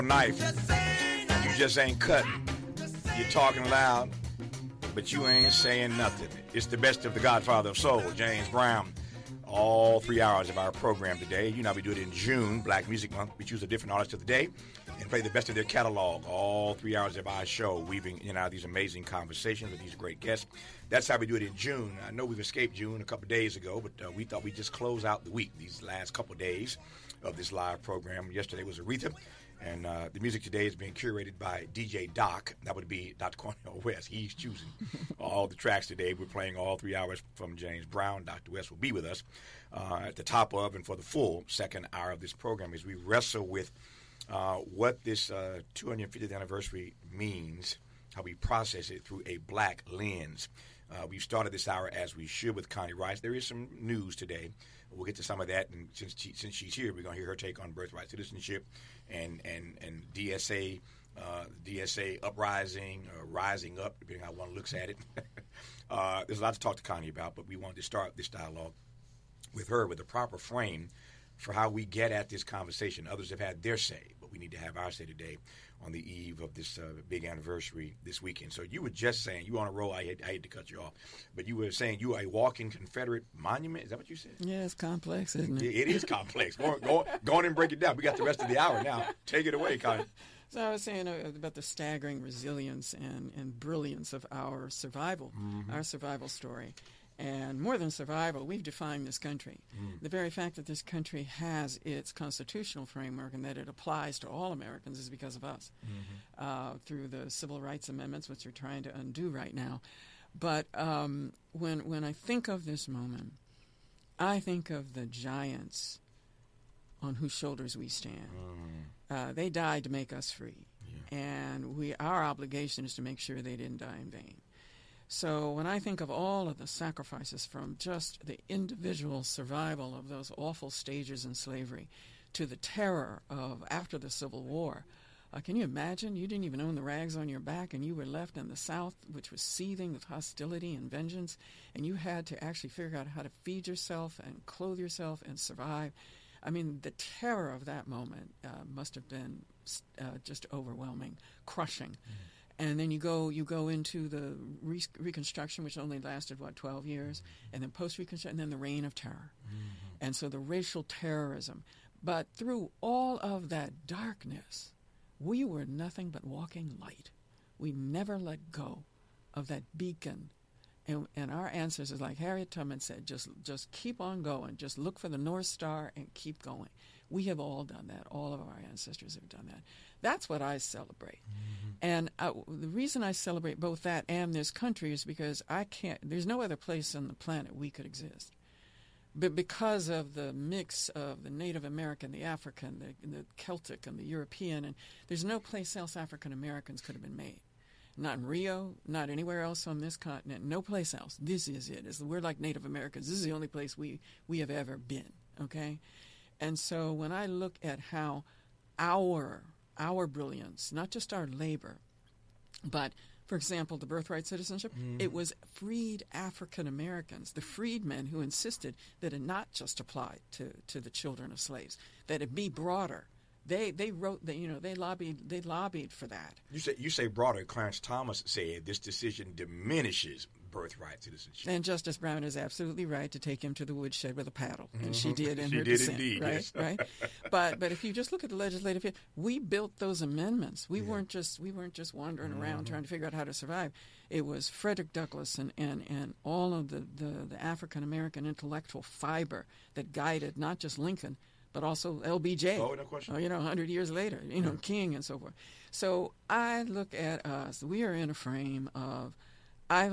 Knife. You just ain't cutting. You're talking loud, but you ain't saying nothing. It's the best of the Godfather of Soul, James Brown. All 3 hours of our program today. You know, we do it in June, Black Music Month. We choose a different artist of the day and play the best of their catalog. All 3 hours of our show, weaving in and out these amazing conversations with these great guests. That's how we do it in June. I know we've escaped June a couple of days ago, but we thought we'd just close out the week, these last couple of days of this live program. Yesterday was Aretha. And the music today is being curated by DJ Doc. That would be Dr. Cornel West. He's choosing all the tracks today. We're playing all 3 hours from James Brown. Dr. West will be with us at the top of and for the full second hour of this program as we wrestle with what this 250th anniversary means, how we process it through a black lens. We've started this hour as we should with Connie Rice. There is some news today. We'll get to some of that, and since she's here, we're going to hear her take on birthright citizenship and DSA, DSA uprising, rising up, depending on how one looks at it. There's a lot to talk to Connie about, but we wanted to start this dialogue with her with a proper frame for how we get at this conversation. Others have had their say, but we need to have our say today on the eve of this big anniversary this weekend. So you were just saying, you were on a roll, I hate to cut you off, but you were saying you are a walking Confederate monument. Is that what you said? Yeah, it's complex, isn't it? It is complex. Go on and break it down. We got the rest of the hour now. Take it away, Connie. So I was saying about the staggering resilience and brilliance of our survival, our survival story. And more than survival, we've defined this country. The very fact that this country has its constitutional framework and that it applies to all Americans is because of us, through the civil rights amendments, which we're trying to undo right now. But when I think of this moment, I think of the giants on whose shoulders we stand. They died to make us free. Yeah. And our obligation is to make sure they didn't die in vain. So when I think of all of the sacrifices from just the individual survival of those awful stages in slavery to the terror of after the Civil War, can you imagine? You didn't even own the rags on your back, and you were left in the South, which was seething with hostility and vengeance, and you had to actually figure out how to feed yourself and clothe yourself and survive. I mean, the terror of that moment must have been just overwhelming, crushing. And then you go into the Reconstruction, which only lasted, 12 years, and then post-Reconstruction, and then the Reign of Terror. And so the racial terrorism. But through all of that darkness, we were nothing but walking light. We never let go of that beacon. And our ancestors, like Harriet Tubman said, just keep on going. Just look for the North Star and keep going. We have all done that. All of our ancestors have done that. That's what I celebrate. And the reason I celebrate both that and this country is because there's no other place on the planet we could exist. But because of the mix of the Native American, the African, the Celtic, and the European, and there's no place else African Americans could have been made. Not in Rio, not anywhere else on this continent, no place else. This is it. We're like Native Americans. This is the only place we have ever been, okay? And so when I look at how our brilliance, not just our labor, but, for example, the birthright citizenship, it was freed African Americans, the freedmen who insisted that it not just apply to the children of slaves, that it be broader. They wrote that, they lobbied for that. You say broader. Clarence Thomas said this decision diminishes birthright citizenship. And Justice Brown is absolutely right to take him to the woodshed with a paddle, and she did in her dissent. She did indeed, right? Yes. Right. But if you just look at the legislative, we built those amendments. We weren't just wandering around trying to figure out how to survive. It was Frederick Douglass and all of the African American intellectual fiber that guided not just Lincoln, but also LBJ. Oh, no question. 100 years later, King and so forth. So I look at us. We are in a frame of. I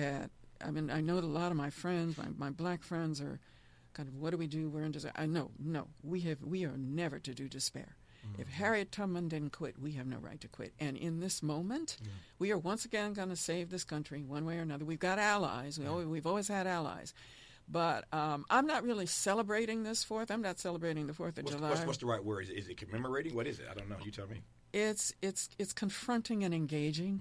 know a lot of my friends, my black friends, are kind of, what do we do? We're in despair. No, we are never to do despair. If Harriet Tubman didn't quit, we have no right to quit. And in this moment, we are once again going to save this country one way or another. We've got allies. We've always had allies. But I'm not really celebrating this 4th. I'm not celebrating the 4th of July. What's the right word? Is it commemorating? What is it? I don't know. You tell me. It's confronting and engaging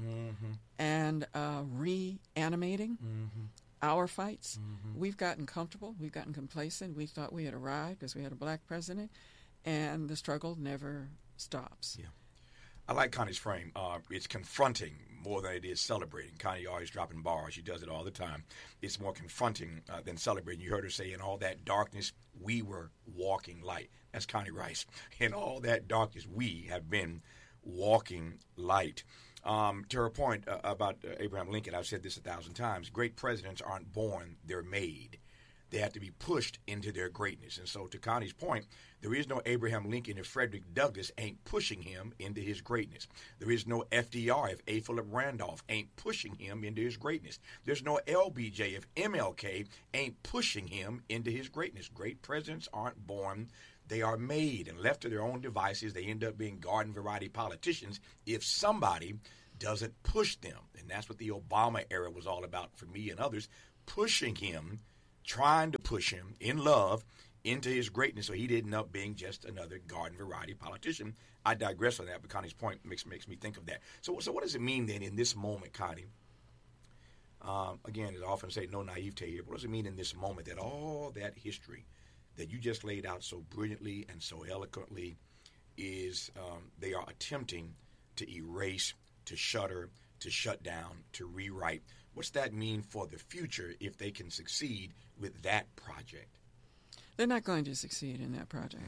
and reanimating our fights. We've gotten comfortable. We've gotten complacent. We thought we had arrived because we had a black president, and the struggle never stops. Yeah. I like Connie's frame. It's confronting more than it is celebrating. Connie always dropping bars. She does it all the time. It's more confronting than celebrating. You heard her say, in all that darkness, we were walking light. That's Connie Rice. In all that darkness, we have been walking light. To her point about Abraham Lincoln, I've said this 1,000 times. Great presidents aren't born, they're made. They have to be pushed into their greatness. And so to Connie's point, there is no Abraham Lincoln if Frederick Douglass ain't pushing him into his greatness. There is no FDR if A. Philip Randolph ain't pushing him into his greatness. There's no LBJ if MLK ain't pushing him into his greatness. Great presidents aren't born, they are made. And left to their own devices, they end up being garden variety politicians if somebody doesn't push them. And that's what the Obama era was all about for me and others, pushing him, trying to push him in love into his greatness, so he didn't end up being just another garden variety politician. I digress on that, but Connie's point makes me think of that. So what does it mean then in this moment, Connie? Again, as I often say, no naivete here. What does it mean in this moment that all that history that you just laid out so brilliantly and so eloquently is they are attempting to erase, to shutter, to shut down, to rewrite? What's that mean for the future if they can succeed with that project? They're not going to succeed in that project.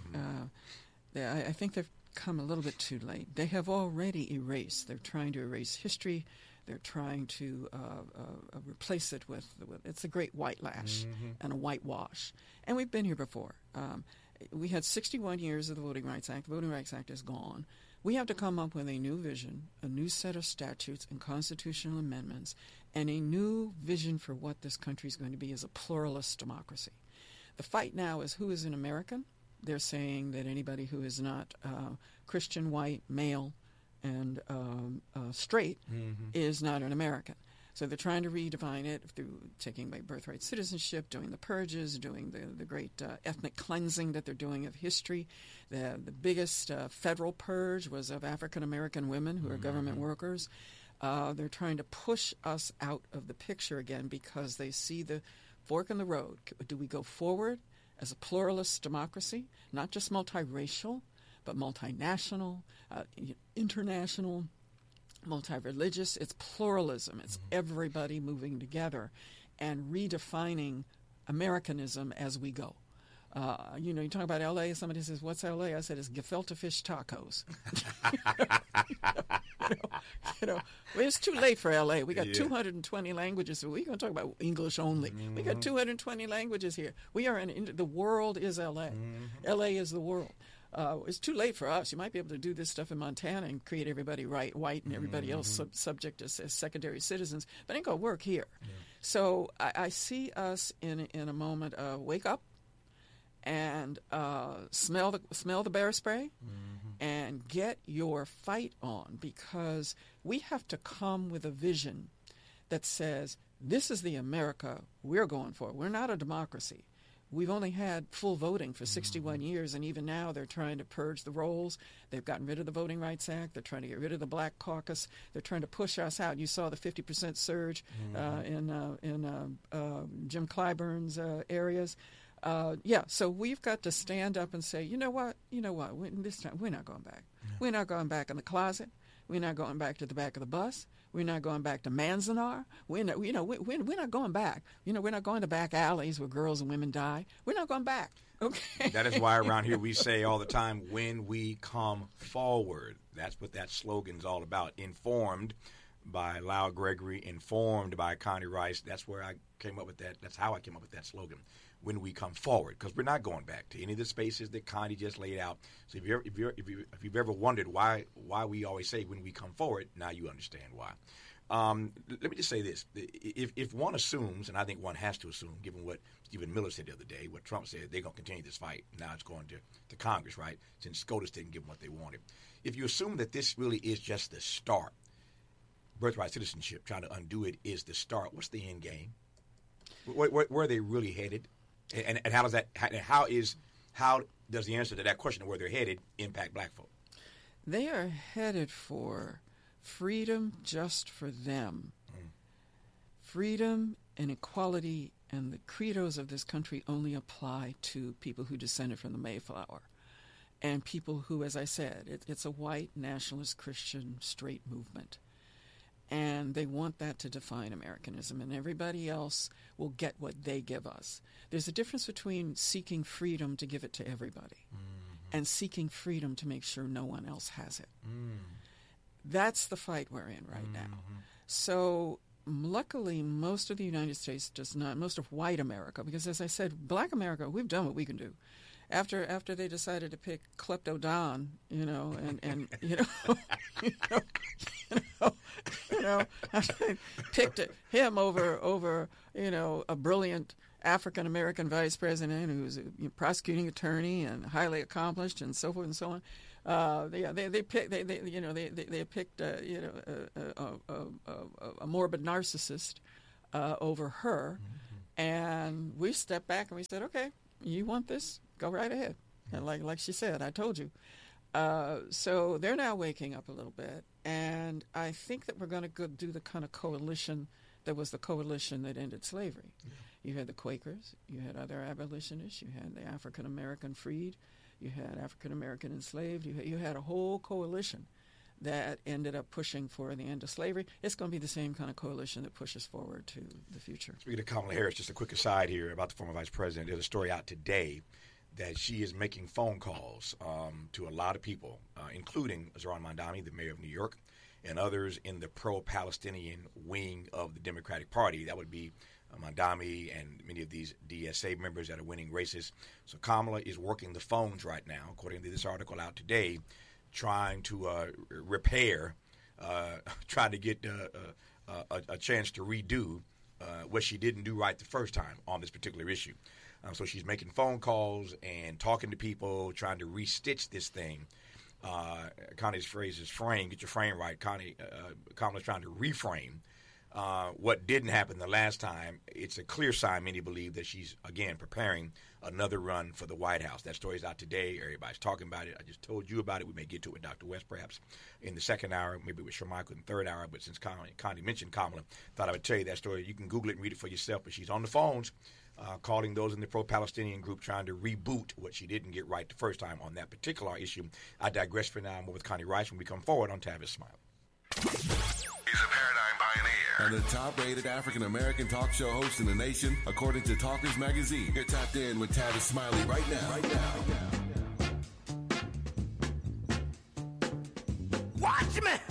I think they've come a little bit too late. They have already erased. They're trying to erase history. They're trying to replace it with it's a great white lash and a whitewash. And we've been here before. We had 61 years of the Voting Rights Act. The Voting Rights Act is gone. We have to come up with a new vision, a new set of statutes and constitutional amendments, and a new vision for what this country is going to be as a pluralist democracy. The fight now is who is an American. They're saying that anybody who is not Christian, white, male, and straight is not an American. So they're trying to redefine it through taking away birthright citizenship, doing the purges, doing the great ethnic cleansing that they're doing of history. The biggest federal purge was of African-American women who are government workers. They're trying to push us out of the picture again because they see the fork in the road. Do we go forward as a pluralist democracy, not just multiracial, but multinational, international, multi-religious? It's pluralism. It's everybody moving together and redefining Americanism as we go. You talk about L.A., somebody says, what's L.A.? I said, it's gefilte fish tacos. Well, it's too late for L.A. We got 220 languages, so we're going to talk about English only. We got 220 languages here. We are the world is L.A. L.A. is the world. It's too late for us. You might be able to do this stuff in Montana and create everybody white and everybody else subject as secondary citizens, but it ain't going to work here. So I see us in a moment of wake up and smell the bear spray and get your fight on, because we have to come with a vision that says this is the America we're going for. We're not a democracy. We've only had full voting for 61 years, and even now they're trying to purge the rolls. They've gotten rid of the Voting Rights Act. They're trying to get rid of the Black Caucus. They're trying to push us out. You saw the 50% surge in Jim Clyburn's areas. So we've got to stand up and say, you know what? This time we're not going back. We're not going back in the closet. We're not going back to the back of the bus. We're not going back to Manzanar. We're not going back. We're not going to back alleys where girls and women die. We're not going back. Okay. That is why around here we say all the time, when we come forward. That's what that slogan's all about. Informed by Lyle Gregory, informed by Connie Rice. That's where I came up with that. That's how I came up with that slogan. When we come forward, because we're not going back to any of the spaces that Connie just laid out. So if you've ever wondered why we always say when we come forward, now you understand why. Let me just say this: if one assumes, and I think one has to assume, given what Stephen Miller said the other day, what Trump said, they're going to continue this fight. Now it's going to Congress, right? Since SCOTUS didn't give them what they wanted. If you assume that this really is just the start, birthright citizenship, trying to undo it is the start. What's the end game? Where are they really headed? And how does the answer to that question of where they're headed impact black folk? They are headed for freedom just for them. Freedom and equality and the credos of this country only apply to people who descended from the Mayflower. and people who, as I said, it's a white nationalist Christian straight movement. And they want that to define Americanism, and everybody else will get what they give us. There's a difference between seeking freedom to give it to everybody and seeking freedom to make sure no one else has it. That's the fight we're in right now. So luckily, most of the United States does not, most of white America, because as I said, black America, we've done what we can do. After they decided to pick Klepto Don, and picked him over a brilliant African American vice president who's a prosecuting attorney and highly accomplished and so forth and so on. They picked a morbid narcissist over her, and we stepped back and we said, okay, you want this? Go right ahead. And like she said, I told you. So they're now waking up a little bit, and I think that we're going to go do the kind of coalition that was the coalition that ended slavery. Yeah. You had the Quakers, you had other abolitionists, you had the African American freed, you had African American enslaved, you had a whole coalition that ended up pushing for the end of slavery. It's going to be the same kind of coalition that pushes forward to the future. Speaking of Kamala Harris, just a quick aside here about the former vice president. There's a story out today that she is making phone calls to a lot of people, including Zohran Mamdani, the mayor of New York, and others in the pro-Palestinian wing of the Democratic Party. That would be Mamdani and many of these DSA members that are winning races. So Kamala is working the phones right now, according to this article out today, trying to repair, trying to get a chance to redo what she didn't do right the first time on this particular issue. So she's making phone calls and talking to people, trying to restitch this thing. Connie's phrase is frame, get your frame right. Kamala's trying to reframe what didn't happen the last time. It's a clear sign, many believe, that she's, again, preparing another run for the White House. That story's out today. Everybody's talking about it. I just told you about it. We may get to it with Dr. West, perhaps, in the second hour, maybe with Shermichael in the third hour. But since Connie mentioned Kamala, thought I would tell you that story. You can Google it and read it for yourself. But she's on the phones, calling those in the pro-Palestinian group, trying to reboot what she didn't get right the first time on that particular issue. I digress for now. More with Connie Rice when we come forward on Tavis Smiley. He's a paradigm pioneer and the top-rated African-American talk show host in the nation, according to Talkers Magazine. You're tapped in with Tavis Smiley right now. Watch me!